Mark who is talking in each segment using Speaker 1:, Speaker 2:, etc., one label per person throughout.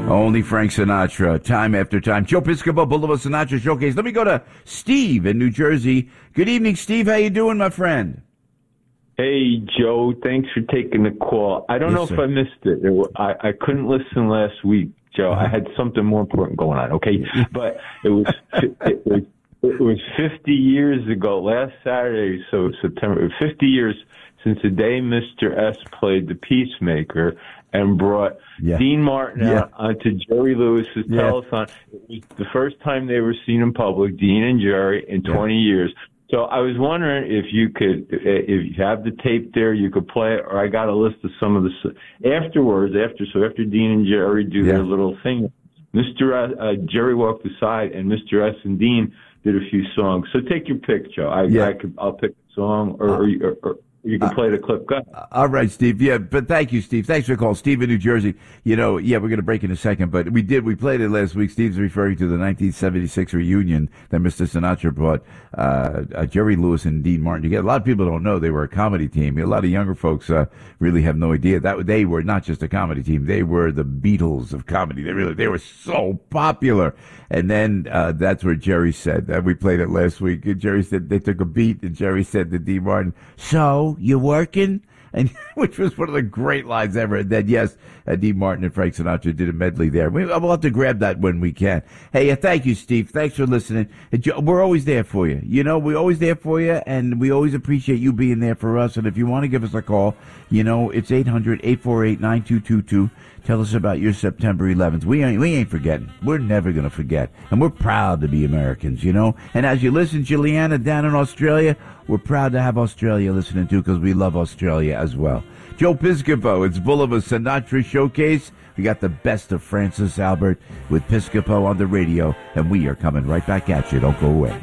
Speaker 1: Only Frank Sinatra, time after time. Joe Piscopo, Boulevard Sinatra Showcase. Let me go to Steve in New Jersey. Good evening, Steve. How you doing, my friend?
Speaker 2: Hey, Joe. Thanks for taking the call. I don't know if I missed it. I couldn't listen last week, Joe. I had something more important going on, okay? But it was 50 years ago, last Saturday, so September, 50 years since the day Mr. S played the Peacemaker and brought Dean Martin out onto Jerry Lewis's telethon. It was the first time they were seen in public, Dean and Jerry, in 20 years. So I was wondering if you could, if you have the tape there, you could play it, or I got a list of some of the afterwards. After Dean and Jerry do their little thing, Jerry walked aside, and Mr. S and Dean did a few songs. So take your pick, Joe. I'll pick a song, or you can play the clip. Go ahead.
Speaker 1: All right, Steve. Yeah, but thank you, Steve. Thanks for the call. Steve in New Jersey. You know, we're going to break in a second, but we played it last week. Steve's referring to the 1976 reunion that Mr. Sinatra brought Jerry Lewis and Dean Martin together. A lot of people don't know they were a comedy team. A lot of younger folks really have no idea that they were not just a comedy team. They were the Beatles of comedy. They were so popular. And then that's where Jerry said, we played it last week, and Jerry said they took a beat, and Jerry said to Dean Martin, "So, you working?" And which was one of the great lines ever. And then, yes, Dean Martin and Frank Sinatra did a medley there. We'll have to grab that when we can. Hey, thank you, Steve. Thanks for listening. We're always there for you. You know, we're always there for you, and we always appreciate you being there for us. And if you want to give us a call, you know, it's 800-848-9222. Tell us about your September 11th. We ain't forgetting. We're never going to forget. And we're proud to be Americans, you know. And as you listen, Juliana, down in Australia, we're proud to have Australia listening too, because we love Australia as well. Joe Piscopo, it's Boulevard Sinatra Showcase. We got the best of Francis Albert with Piscopo on the radio, and we are coming right back at you. Don't go away.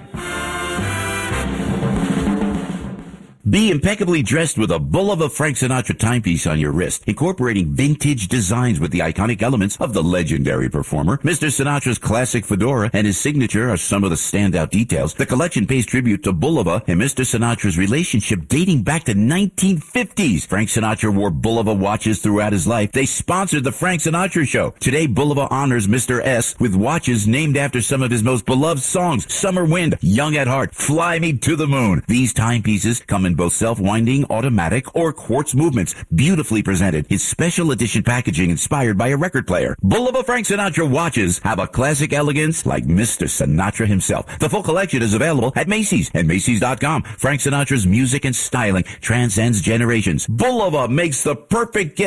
Speaker 1: Be impeccably dressed with a Bulova Frank Sinatra timepiece on your wrist, incorporating vintage designs with the iconic elements of the legendary performer. Mr. Sinatra's classic fedora and his signature are some of the standout details. The collection pays tribute to Bulova and Mr. Sinatra's relationship dating back to 1950s. Frank Sinatra wore Bulova watches throughout his life. They sponsored the Frank Sinatra Show. Today, Bulova honors Mr. S with watches named after some of his most beloved songs: Summer Wind, Young at Heart, Fly Me to the Moon. These timepieces come in both self-winding, automatic, or quartz movements, beautifully presented. His special edition packaging inspired by a record player. Bulova Frank Sinatra watches have a classic elegance like Mr. Sinatra himself. The full collection is available at Macy's and Macy's.com. Frank Sinatra's music and styling transcends generations. Bulova makes the perfect gift